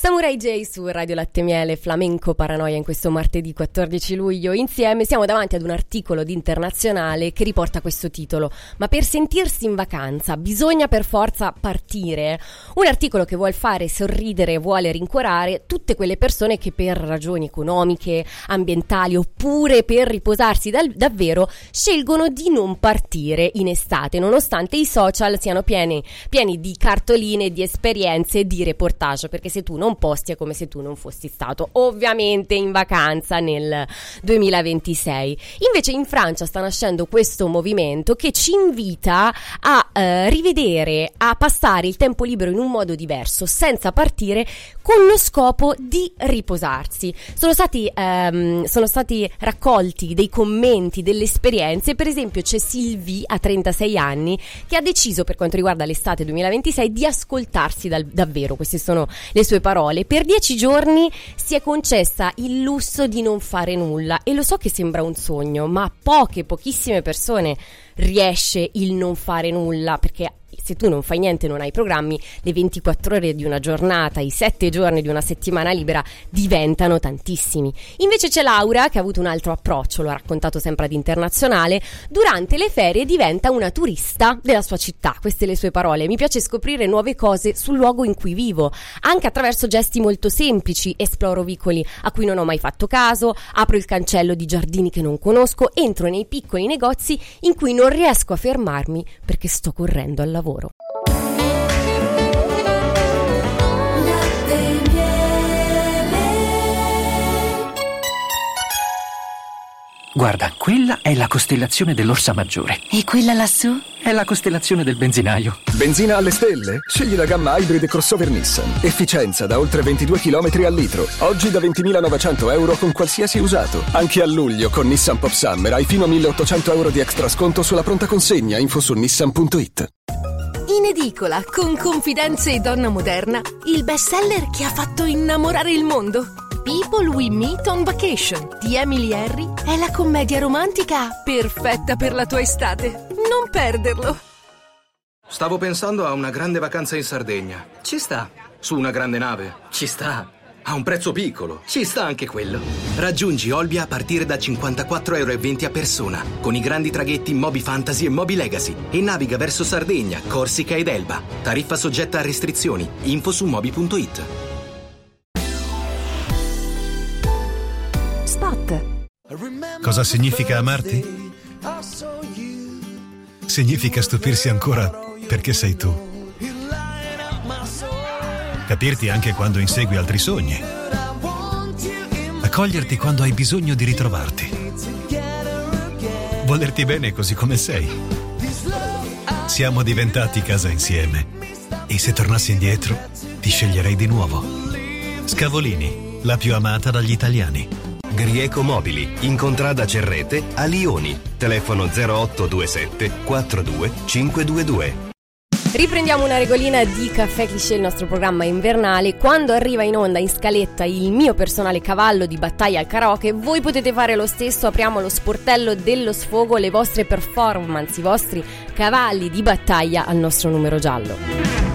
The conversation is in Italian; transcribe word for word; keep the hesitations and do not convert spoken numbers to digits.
Samurai J su Radio Latte Miele, Flamenco Paranoia in questo martedì quattordici luglio. Insieme siamo davanti ad un articolo di Internazionale che riporta questo titolo: ma per sentirsi in vacanza bisogna per forza partire? Un articolo che vuol fare sorridere, vuole rincuorare tutte quelle persone che per ragioni economiche, ambientali oppure per riposarsi dal, davvero scelgono di non partire in estate, nonostante i social siano pieni, pieni di cartoline, di esperienze e di reportage, perché se tu non posti è come se tu non fossi stato ovviamente in vacanza nel duemilaventisei. Invece in Francia sta nascendo questo movimento che ci invita a eh, rivedere, a passare il tempo libero in un modo diverso, senza partire, con lo scopo di riposarsi. Sono stati, ehm, sono stati raccolti dei commenti, delle esperienze. Per esempio c'è Sylvie a trentasei anni che ha deciso, per quanto riguarda l'estate duemilaventisei, di ascoltarsi dal, davvero. Queste sono le sue parole. Per dieci giorni si è concessa il lusso di non fare nulla, e lo so che sembra un sogno, ma a poche, pochissime persone riesce il non fare nulla, perché se tu non fai niente, non hai programmi, le ventiquattro ore di una giornata, i sette giorni di una settimana libera diventano tantissimi. Invece c'è Laura che ha avuto un altro approccio, lo ha raccontato sempre ad Internazionale: durante le ferie diventa una turista della sua città. Queste le sue parole: mi piace scoprire nuove cose sul luogo in cui vivo, anche attraverso gesti molto semplici. Esploro vicoli a cui non ho mai fatto caso, apro il cancello di giardini che non conosco, entro nei piccoli negozi in cui non riesco a fermarmi perché sto correndo al lavoro. Guarda, quella è la costellazione dell'Orsa Maggiore. E quella lassù? È la costellazione del benzinaio. Benzina alle stelle? Scegli la gamma Hybrid crossover Nissan. Efficienza da oltre ventidue chilometri al litro. Oggi da ventimilanovecento euro con qualsiasi usato. Anche a luglio con Nissan Pop Summer hai fino a milleottocento euro di extra sconto sulla pronta consegna. Info su nissan punto it. In edicola, con Confidenze e Donna Moderna, il bestseller che ha fatto innamorare il mondo. People We Meet on Vacation di Emily Henry è la commedia romantica perfetta per la tua estate. Non perderlo. Stavo pensando a una grande vacanza in Sardegna. Ci sta. Su una grande nave. Ci sta. A un prezzo piccolo. Ci sta anche quello. Raggiungi Olbia a partire da cinquantaquattro euro e venti a persona, con i grandi traghetti Moby Fantasy e Moby Legacy, e naviga verso Sardegna, Corsica ed Elba. Tariffa soggetta a restrizioni. Info su moby punto it. Spot. Cosa significa amarti? Significa stupirsi ancora perché sei tu. Capirti anche quando insegui altri sogni. Accoglierti quando hai bisogno di ritrovarti. Volerti bene così come sei. Siamo diventati casa insieme. E se tornassi indietro, ti sceglierei di nuovo. Scavolini, la più amata dagli italiani. Grieco Mobili, in contrada Cerrete a Lioni. Telefono zero otto due sette quattro due cinque due due. Riprendiamo una regolina di Caffè Cliché, il nostro programma invernale. Quando arriva in onda in scaletta il mio personale cavallo di battaglia al karaoke, voi potete fare lo stesso. Apriamo lo sportello dello sfogo, le vostre performance, i vostri cavalli di battaglia al nostro numero giallo.